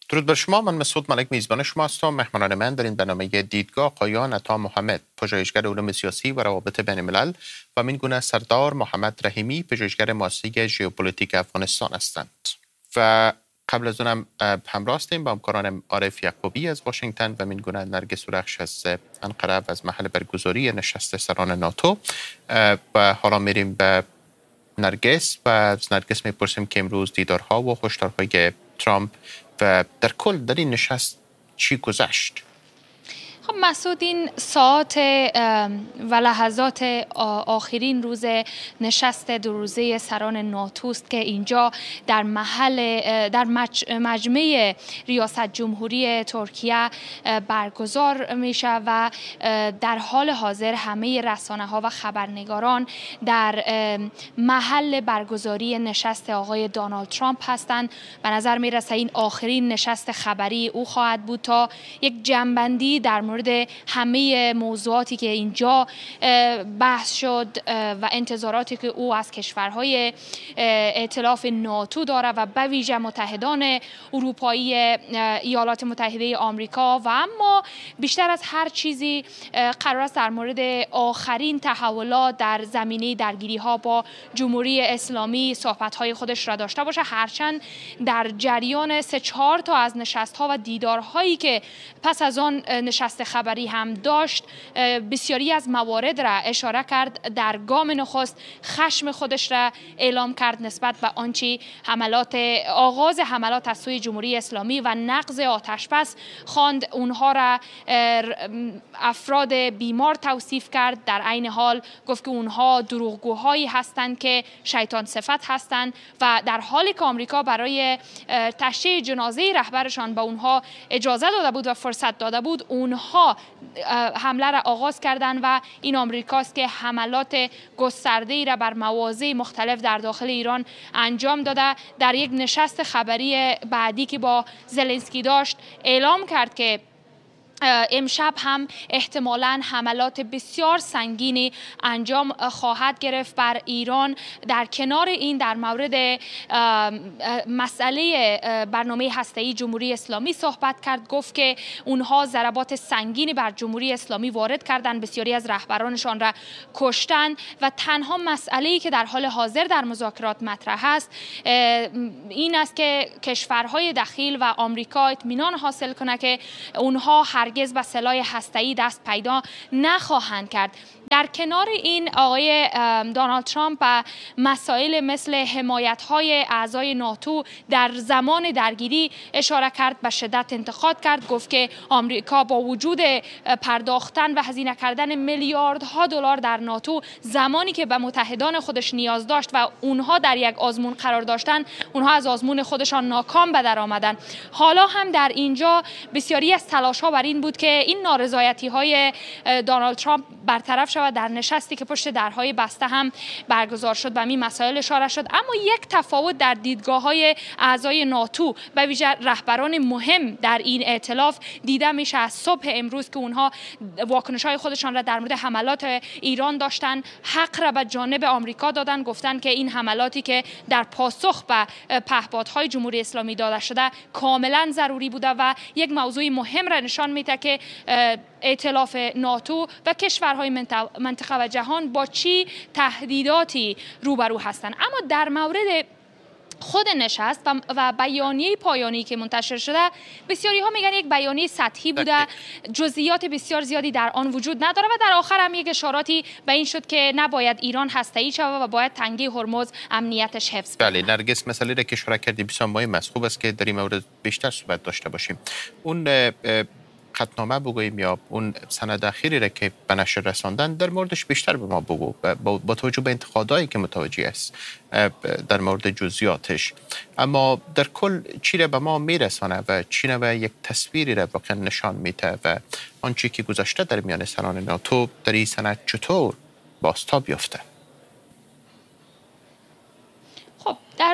درود بر شما. من مسعود ملک میزبان شما هستم. مهمانان من در این برنامه دیدگاه آقایان عطا محمد، پژوهشگر علوم سیاسی و روابط بین الملل، و من گونه سردار محمد رحیمی، پژوهشگر مؤسسه ژئوپلیتیک افغانستان هستند. و قبل از اونم همراه هستیم با همکارانم عارف یعقوبی از واشنگتن و من گونه نرگس سورخش از انقره و از محل برگزاری نشست سران ناتو. و حالا میریم به نرگس و از نرگس میپرسیم که امروز دیدارها و هشدارهای ترامپ و در کل در این نشست چی گذشت؟ خب مسعود، این ساعات و لحظات آخرین روز نشست دو روزه سران ناتو است که اینجا در مجمع ریاست جمهوری ترکیه برگزار میشه و در حال حاضر همه رسانه‌ها و خبرنگاران در محل برگزاری نشست آقای دونالد ترامپ هستند. به نظر میرسه این آخرین نشست خبری او خواهد بود تا یک جمع‌بندی در مورد همه موضوعاتی که اینجا بحث شد و انتظاراتی که او از کشورهای ائتلاف ناتو داره و به ویژه متحدان اروپایی ایالات متحده آمریکا، و اما بیشتر از هر چیزی قرار است در مورد آخرین تحولات در زمینه درگیری ها با جمهوری اسلامی صحبت های خودش را داشته باشه، هرچند در جریان 3-4 تا از نشست ها و دیدارهایی که پس از آن نشست خبری هم داشت بسیاری از موارد را اشاره کرد. در گام نخست خشم خودش را اعلام کرد نسبت به آنچه آغاز حملات از سوی جمهوری اسلامی و نقض آتشبس خواند. اونها را افراد بیمار توصیف کرد. در عین حال گفت که اونها دروغگوهایی هستند که شیطان صفت هستند و در حالی که آمریکا برای تشییع جنازه رهبرشان به اونها اجازه داده بود و فرصت داده بود، اونها حمله را آغاز کردند و این آمریکاست که حملات گسترده‌ای را بر مواضع مختلف در داخل ایران انجام داده. در یک نشست خبری بعدی که با زلنسکی داشت اعلام کرد که امشب هم احتمالاً حملات بسیار سنگینی انجام خواهد گرفت بر ایران. در کنار این در مورد مسئله برنامه هسته‌ای جمهوری اسلامی صحبت کرد. گفت که اونها ضربات سنگینی بر جمهوری اسلامی وارد کردند، بسیاری از رهبرانشان را کشتند و تنها مسئله‌ای که در حال حاضر در مذاکرات مطرح است این است که کشورهای دخیل و آمریکا اطمینان حاصل کنه که اونها هرگز به سلاح هسته‌ای دست پیدا نخواهند کرد. در کنار این آقای دونالد ترامپ به مسائل مثل حمایت‌های اعضای ناتو در زمان درگیری اشاره کرد، به شدت انتقاد کرد. گفت که آمریکا با وجود پرداختن و هزینه کردن میلیاردها دلار در ناتو، زمانی که به متحدان خودش نیاز داشت و اونها در یک آزمون قرار داشتن، اونها از آزمون خودشان ناکام به در آمدن. حالا هم در اینجا بسیاری از تلاش‌ها بر این بود که این نارضایتی‌های دونالد ترامپ برطرف شود. در نشستی که پشت درهای بسته هم برگزار شد به این مسائل اشاره شد. اما یک تفاوت در دیدگاه‌های اعضای ناتو و ویژه رهبران مهم در این ائتلاف دیده میشه از صبح امروز که اونها واکنش‌های خودشان را در مورد حملات ایران داشتن، حق را به جانب آمریکا دادن. گفتن که این حملاتی که در پاسخ به پهپادهای جمهوری اسلامی داده شده کاملا ضروری بوده و یک موضوع مهم را نشان میده که ائتلاف ناتو و کشورهای منطقه و جهان با چی تهدیداتی روبرو هستند. اما در مورد خود نشست و بیانیه پایانی که منتشر شده، بسیاری ها میگن یک بیانیه سطحی بوده، جزئیات بسیار زیادی در آن وجود نداره و در آخر هم یک اشاراتی به این شد که نباید ایران هسته‌ای شود و باید تنگه هرمز امنیتش حفظ بشه. بله نرگس، مسئله را که اشاره کردی بسیار مهم است. خوب است که در این مورد بیشتر صحبت داشته باشیم. اون قطعنامه بگوییم یا اون سند اخیری را که به نشر رساندن در موردش بیشتر به ما بگو، با توجه به انتقادایی که متوجه است در مورد جزئیاتش. اما در کل چی را به ما میرسانه و چی نوع یک تصویری را واقعا نشان میده و آنچه که گذشته در میان سران ناتو در این سند چطور بازتاب یافته؟ خب در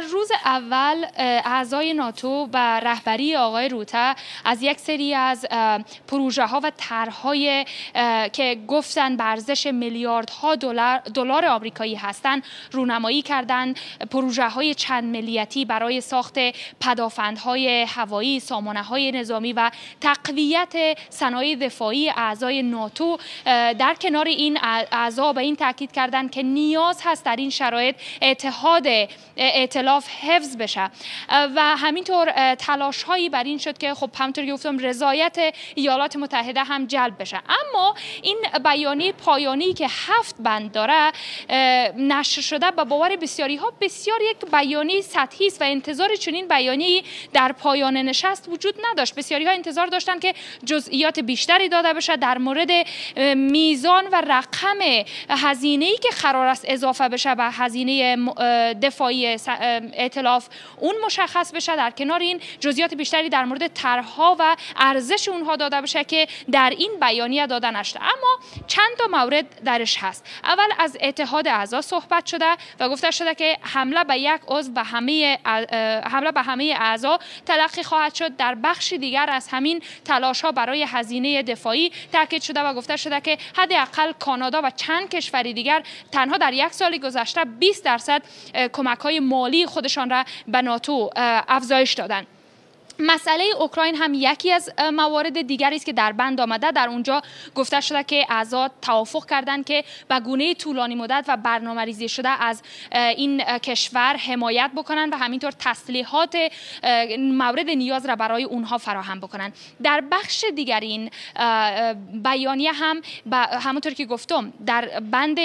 روز اول اعضای ناتو و رهبری آقای روته از یک سری از پروژه ها و طرح‌های که گفتن به ارزش میلیاردها دلار آمریکایی هستند رونمایی کردند. پروژه های چند ملیتی برای ساخت پدافندهای هوایی، سامانه‌های نظامی و تقویت صنایع دفاعی اعضای ناتو. در کنار این اعضا به این تاکید کردند که نیاز هست در این شرایط اتحاد ائتلاف حفظ بشه و همینطور تلاش هایی بر این شد که خب همونطور که گفتم رضایت ایالات متحده هم جلب بشه. اما این بیانیه پایانی که 7 بند داره نشر شده به باور بسیاری ها بسیار یک بیانیه سطحی است و انتظار چنین بیانیه‌ای در پایان نشست وجود نداشت. بسیاری ها انتظار داشتند که جزئیات بیشتری داده بشه در مورد میزان و رقم هزینه‌ای که قرار است اضافه بشه به هزینه دفاعی ائتلاف اون مشخص بشه. در کنار این جزئیات بیشتری در مورد طرح‌ها و ارزش اونها داده بشه که در این بیانیه داده نشده. اما چند تا مورد درش هست. اول از اتحاد اعضا صحبت شده و گفته شده که حمله به یک عضو و حمله به همه اعضا تلقی خواهد شد. در بخش دیگر از همین تلاش‌ها برای هزینه دفاعی تاکید شده و گفته شده که حداقل کانادا و چند کشور دیگر تنها در یک سال گذشته 20% کمک‌های مالی خودشان را به ناتو افزایش دادند. مسئله اوکراین هم یکی از موارد دیگری است که در بند آمده. در اونجا گفته شده که اعضا توافق کردند که به گونه طولانی مدت و برنامه‌ریزی شده از این کشور حمایت بکنند و همینطور تسلیحات مورد نیاز را برای اونها فراهم بکنند. در بخش دیگر این بیانیه هم همونطور که گفتم در بند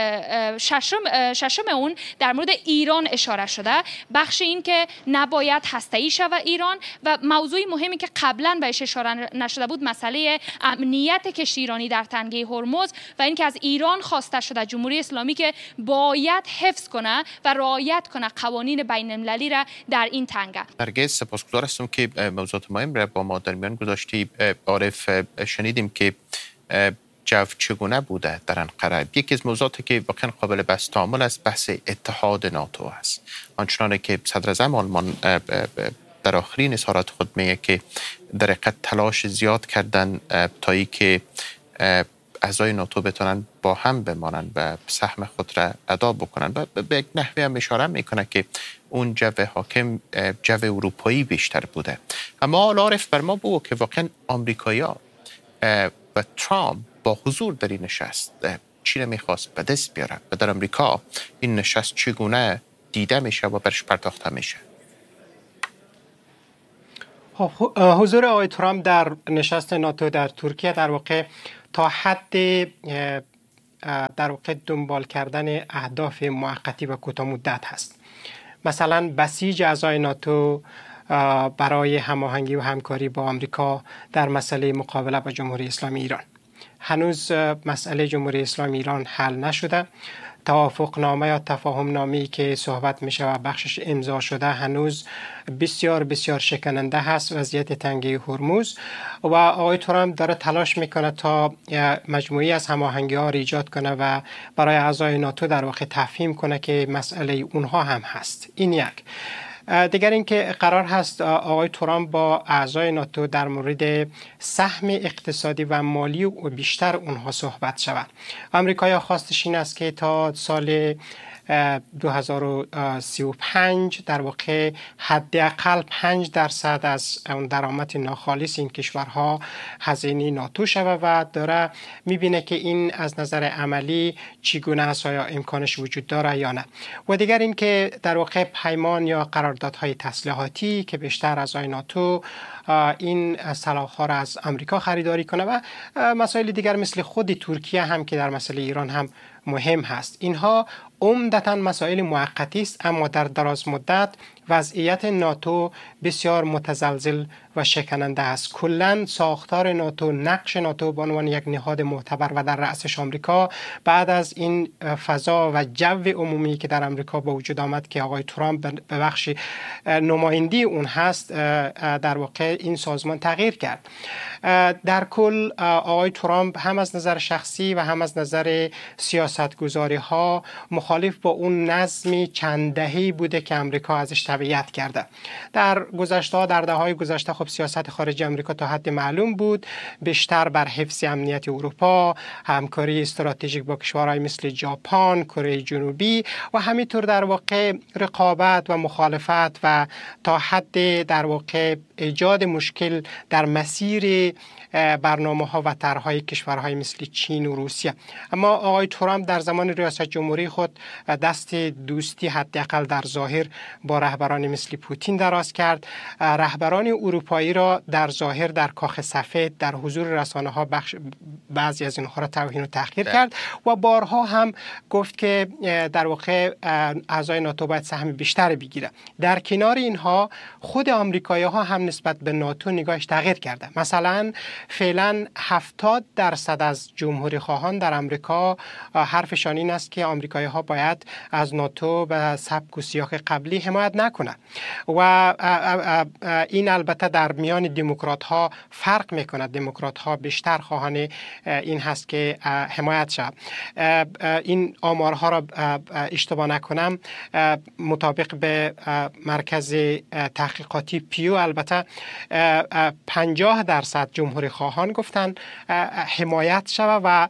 ششم اون در مورد ایران اشاره شده. بخش این که نباید هسته‌ای شود ایران و موضوعی مهمی که قبلا بهش اشاره نشده بود مسئله امنیت کشتیرانی در تنگه هرمز و اینکه از ایران خواسته شده جمهوری اسلامی که باید حفظ کنه و رعایت کنه قوانین بین المللی را در این تنگه. نرگس سپاسگزار هستم که موضوعات مهم را با ما در میان گذاشتی. عارف، شنیدیم که جو چگونه بوده در انقره. یکی از موضوعاتی که واقعا قابل بحث تأمل است بحث اتحاد ناتو است. آنچنانه که صدراعظم آلمان در آخرین اظهارات خود میگه که در حقیقت تلاش زیاد کردن تا ای که اعضای ناتو بتونن با هم بمانن و سهم خود را ادا بکنن و به یک نحوی هم اشاره میکنه که اون جو حاکم جو اروپایی بیشتر بوده. اما عارف بر ما بگو که واقعا آمریکایی‌ها و ترامپ با حضور در این نشست چی را میخواست به دست بیاره و در آمریکا این نشست چگونه دیده میشه و برش پرداخته میشه؟ حضور آقای ترامپ در نشست ناتو در ترکیه در واقع تا حد در واقع دنبال کردن اهداف موقتی و کوتاه مدت هست. مثلا بسیج اعضای ناتو برای هماهنگی و همکاری با آمریکا در مسئله مقابله با جمهوری اسلامی ایران. هنوز مسئله جمهوری اسلامی ایران حل نشده. توافق نامه یا تفاهم نامه‌ای که صحبت میشه و بخشش امضا شده هنوز بسیار بسیار شکننده هست وضعیت تنگه هرمز و آقای ترامپ داره تلاش میکنه تا مجموعی از هماهنگی‌ها را ایجاد کنه و برای اعضای ناتو در واقع تفهیم کنه که مسئله اونها هم هست. این یک. دیگر اینکه قرار هست آقای ترامپ با اعضای ناتو در مورد سهم اقتصادی و مالی و بیشتر اونها صحبت شود. آمریکا خواستش این است که تا سال 2035 در واقع حداقل 5% از اون درآمد ناخالص این کشورها هزینه ناتو شود و داره میبینه که این از نظر عملی چگونه است، آیا امکانش وجود داره یا نه. و دیگر این که در واقع پیمان یا قراردادهای تسلیحاتی که بیشتر از ناتو این سلاح‌ها را از آمریکا خریداری کنه و مسائل دیگر مثل خود ترکیه هم که در مسئله ایران هم مهم هست. اینها عمدتاً مسائل موقتی است، اما در دراز مدت وضعیت ناتو بسیار متزلزل و و شکننده است. کلا ساختار ناتو، نقش ناتو به عنوان یک نهاد معتبر و در رأسش آمریکا، بعد از این فضا و جو عمومی که در آمریکا به وجود آمد که آقای ترامپ به بخش نمایندی اون هست، در واقع این سازمان تغییر کرد. در کل آقای ترامپ هم از نظر شخصی و هم از نظر سیاستگذاری ها مخالف با اون نظمی چند دهه‌ای بوده که آمریکا ازش تبعیت کرده. در گذشته، در دهه‌های گذشته خب سیاست خارجی آمریکا تا حد معلوم بود، بیشتر بر حفظ امنیت اروپا، همکاری استراتژیک با کشورهای مثل ژاپن، کره جنوبی و همینطور در واقع رقابت و مخالفت و تا حد در واقع ایجاد مشکل در مسیر برنامه ها و طرحهای کشورهای مثل چین و روسیه. اما آقای ترامپ در زمان ریاست جمهوری خود دست دوستی حداقل در ظاهر با رهبران مثل پوتین دراز کرد. رهبران اروپایی را در ظاهر در کاخ سفید در حضور رسانه ها بعضی از اینها را توهین و تحقیر کرد و بارها هم گفت که در واقع اعضای ناتو باید سهم بیشتر بگیره. در کنار اینها خود آمریکایی ها هم نسبت به ناتو نگاهش تغییر کرده. مثلا فعلا 70% از جمهوری خواهان در آمریکا حرفشان این است که آمریکایی ها باید از ناتو به سبک و سیاق قبلی حمایت نکنند و این البته در میان دموکرات ها فرق میکنه. دموکرات ها بیشتر خواهان این هست که حمایت شود. این آمارها را اشتباه نکنم مطابق به مرکز تحقیقاتی پیو البته 50% جمهوری خواهان گفتن حمایت شود و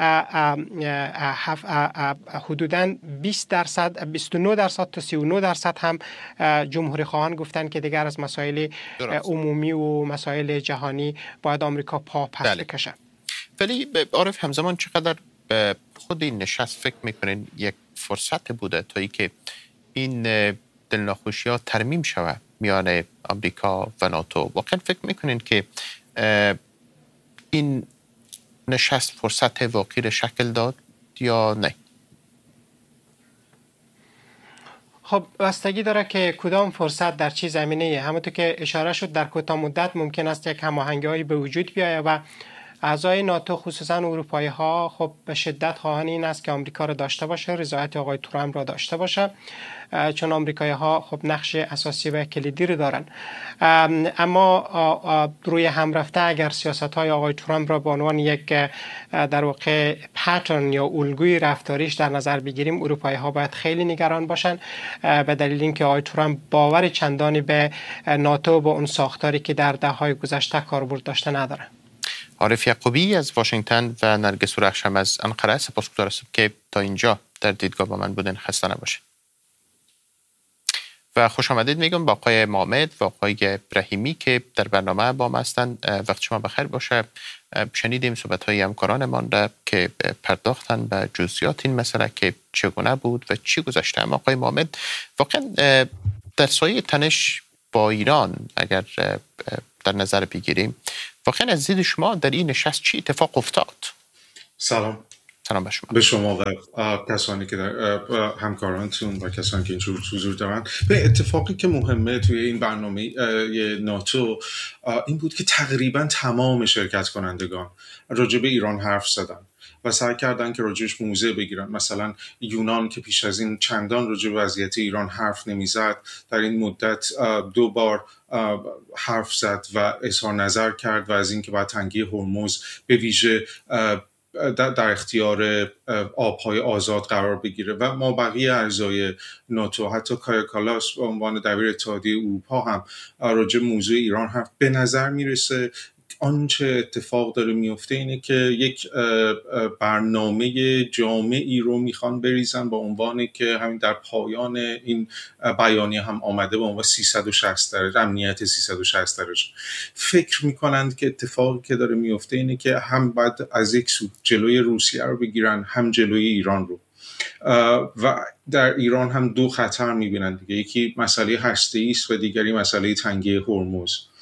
حدوداً 29% تا 39% هم جمهوری خواهان گفتن که دیگر از مسائل عمومی و مسائل جهانی باید آمریکا پا پس بکشه. ولی عارف همزمان چقدر به خود این نشست فکر میکنین یک فرصت بوده تا ای که این دلناخوشی ها ترمیم شود میان آمریکا و ناتو؟ واقعا فکر میکنین که این نشست فرصت واقعی را شکل داد یا نه؟ خب بستگی داره که کدام فرصت در چه زمینه‌ای. همونطور که اشاره شد در کوتاه مدت ممکن است یک هماهنگی به وجود بیاید و اعضای ناتو خصوصا اروپایی ها خب به شدت خواهان این است که آمریکا را داشته باشه، رضایت آقای ترامپ را داشته باشه، چون آمریکایی ها خب نقش اساسی و کلیدی رو دارن. اما روی هم رفته اگر سیاست های آقای ترامپ را به عنوان یک در واقع پترن یا الگوی رفتاریش در نظر بگیریم، اروپایی ها باید خیلی نگران باشن به دلیل اینکه آقای ترامپ باور چندانی به ناتو با اون ساختاری که در دهه‌های گذشته کاربرد داشته نداره. عارف یعقوبی از واشنگتن و نرگس رخشم از انقره سپاسگزار هستم که تا اینجا در دیدگاه با من بودن. خسته نباشه و خوش آمدید میگم با آقای محمد و آقای رحیمی که در برنامه با ما هستند. وقت شما بخیر باشه. شنیدیم صحبت‌های همکارانمان را که پرداختن به جزئیات این مسئله که چگونه بود و چی گذشته. اما آقای محمد واقعا در سایه تنش با ایران اگر در نظر بگیریم، واقعا از دید شما در این نشست چی اتفاق افتاد؟ سلام به شما و کسانی که در همکارانتون و کسانی که اینجور حضور دارن. به اتفاقی که مهمه توی این برنامه ناتو این بود که تقریبا تمام شرکت کنندگان راجع به ایران حرف زدن و سعی کردن که راجعش موضع بگیرن. مثلا یونان که پیش از این چندان راجع به وضعیت ایران حرف نمیزد، در این مدت 2 بار حرف زد و اظهار نظر کرد و از اینکه باید تنگی هرمز به ویژه در اختیار آبهای آزاد قرار بگیره و ما بقیه اعضای ناتو، حتی کایا کالاس به عنوان دبیر اتحادیه اروپا هم راجع به موضوع ایران حرف. به نظر میرسه آنچه اتفاق داره میفته اینه که یک برنامه جامعی رو میخوان بریزن با عنوانی که همین در پایان این بیانیه هم آمده با عنوان 360 درجه امنیت 360 درجه. فکر میکنند که اتفاقی که داره میفته اینه که هم باید از یک سو جلوی روسیه رو بگیرن، هم جلوی ایران رو. و در ایران هم 2 خطر میبینند دیگه، یکی مسئله هسته‌ای است و دیگری مسئله تنگی هرمز.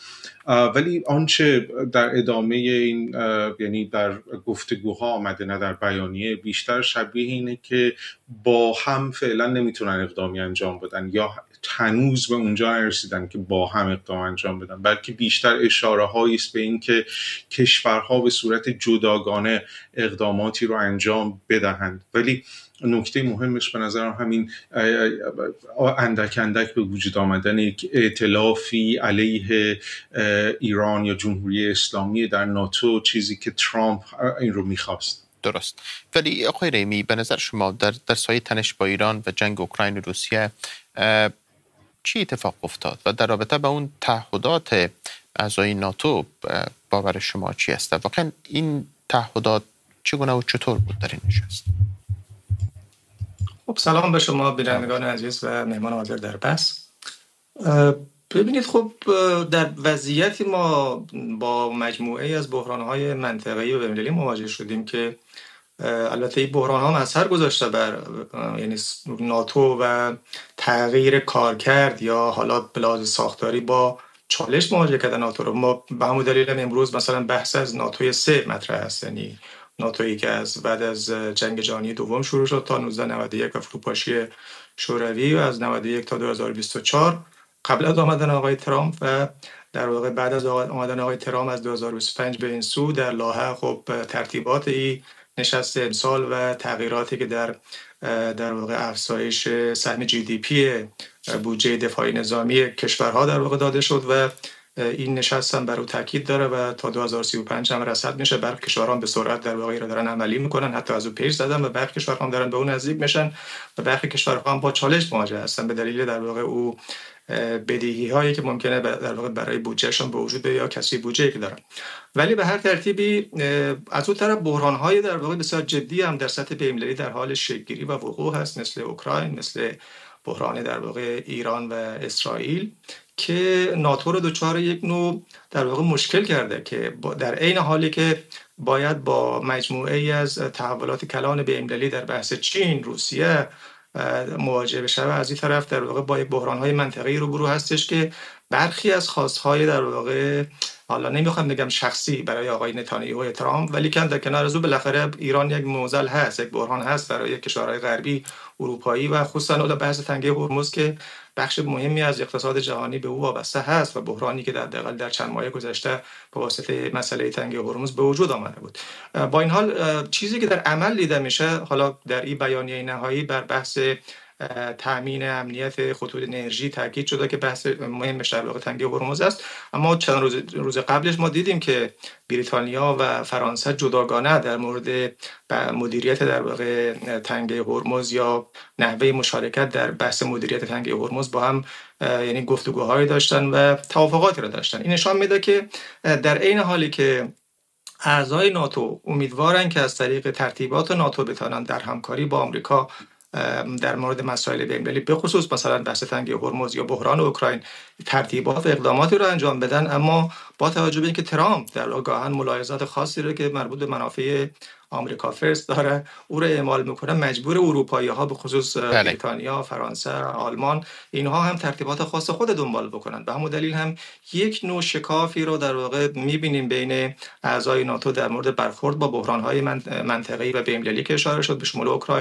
ولی آنچه در ادامه این یعنی در گفتگوها آمده نه در بیانیه، بیشتر شبیه اینه که با هم فعلا نمیتونن اقدامی انجام بدن یا هنوز به اونجا نرسیدن که با هم اقدام انجام بدن، بلکه بیشتر اشاره هایی است به این که کشورها به صورت جداگانه اقداماتی رو انجام بدهند. ولی نکته مهمش به نظرم همین اندک اندک به وجود آمدن یک ائتلافی علیه ایران یا جمهوری اسلامی در ناتو، چیزی که ترامپ این رو میخواست. درست. ولی آقای رحیمی، به نظر شما در سایه تنش با ایران و جنگ اوکراین و روسیه چی اتفاق افتاد و در رابطه با اون تعهدات اعضای ناتو باور شما چی است؟ واقعا این تعهدات چگونه و چطور بود در این نشست؟ خب سلام به شما بینندگان عزیز و مهمان حاضر در بحث. ببینید، خب در وضعیتی ما با مجموعه از بحران‌های منطقه‌ای و بین‌المللی مواجه شدیم که البته این بحران‌ها اثر گذاشته بر یعنی ناتو و تغییر کارکرد یا حالا به لحاظ ساختاری با چالش مواجه کردن ناتو رو. ما به همون دلیل امروز مثلا بحث از ناتوی 3 مطرح است، یعنی ناتویی که از بعد از جنگ جهانی دوم شروع شد تا 1991 و فروپاشی شوروی و از 91 تا 2024 قبل از آمدن آقای ترامپ و در واقع بعد از آمدن آقای ترامپ از 2025 به این سو در لاهه خب ترتیبات این نشست امسال و تغییراتی که در واقع افزایش سهم GDP بودجه دفاعی نظامی کشورها در واقع داده شد و این نشست هم بر او تاکید داره و تا 2035 هم رصد میشه. برخی کشورها به سرعت در واقع رو دارن عملی میکنن، حتی از او پیش زدن و برخی کشورها هم دارن به اون نزدیک میشن و برخی کشورها هم با چالش مواجه هستن به دلیل در واقع او بدهی هایی که ممکنه در واقع برای بودجهشون به وجود بیاد یا کسری بودجه‌ای که دارن. ولی به هر ترتیبی از اون طرف بحران های در واقع بسیار جدی هم در سطح بین‌المللی در حال شکل‌گیری و وقوع هست، مثل اوکراین، مثل بحران در واقع ایران و اسرائیل که ناتو رو دچار یک نوع در واقع مشکل کرده که در عین حالی که باید با مجموعه ای از تحولات کلان بین‌المللی در بحث چین، روسیه مواجه بشه، از این طرف در واقع با بحران‌های منطقه‌ای روبرو هستش که برخی از خواست‌های در واقع حالا نمیخوام بگم شخصی برای آقای نتانیاهو و ترامپ، ولی که در کنار از اون بالاخره ایران یک معضل هست، یک بحران هست برای کشورهای غربی اروپایی و خصوصا اون بحث تنگه هرمز که بخش مهمی از اقتصاد جهانی به او وابسته هست و بحرانی که در چند ماه گذشته به واسطه مسئله تنگه هرمز به وجود آمده بود. با این حال چیزی که در عمل دیده میشه، حالا در این بیانیه نهایی بر بحث تامین امنیت خطوط انرژی تاکید شده که بحث مهمش در واقع تنگه هرمز است، اما چند روز قبلش ما دیدیم که بریتانیا و فرانسه جداگانه در مورد مدیریت در واقع تنگه هرمز یا نحوه مشارکت در بحث مدیریت تنگه هرمز با هم یعنی گفتگوهایی داشتن و توافقاتی را داشتن. این نشان میده که در عین حالی که اعضای ناتو امیدوارن که از طریق ترتیبات ناتو بتوانند در همکاری با آمریکا در مورد مسائل بین‌المللی به خصوص مثلا بحث تنگه هرمز یا بحران اوکراین ترتیبات و اقداماتی رو انجام بدن، اما با توجه به اینکه ترامپ در واقع گاهن ملاحظات خاصی رو که مربوط به منافع آمریکا فرست داره او رو اعمال میکنه، مجبور اروپایی‌ها به خصوص بریتانیا، فرانسه، آلمان اینها هم ترتیبات خاص خود دنبال بکنن. به همون دلیل هم یک نوع شکافی رو در واقع میبینیم بین اعضای ناتو در مورد برخورد با بحران‌های منطقه‌ای و بین‌المللی که اشاره شد به شمول اوکراین